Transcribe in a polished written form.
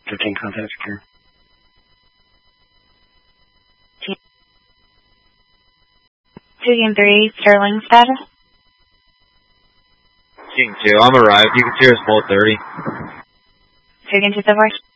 15 contact secure. King 3, Sterling status. King 2, I'm arrived. You can see us both 30. King 2 so far.